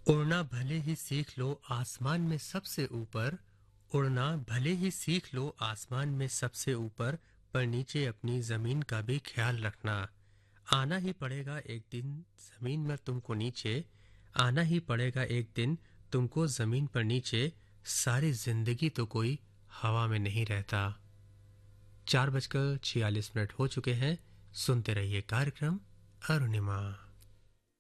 उड़ना भले ही सीख लो आसमान में सबसे ऊपर। उड़ना भले ही सीख लो आसमान में सबसे ऊपर, पर नीचे अपनी जमीन का भी ख्याल रखना। आना ही पड़ेगा एक दिन जमीन में तुमको नीचे। आना ही पड़ेगा एक दिन तुमको जमीन पर नीचे। सारी जिंदगी तो कोई हवा में नहीं रहता। 4:46 हो चुके हैं। सुनते रहिए कार्यक्रम अरुणिमा।